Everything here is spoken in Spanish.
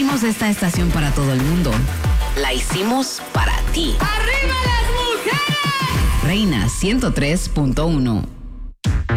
hicimos esta estación para todo el mundo. La hicimos para ti. ¡Arriba las mujeres! Reina 103.1.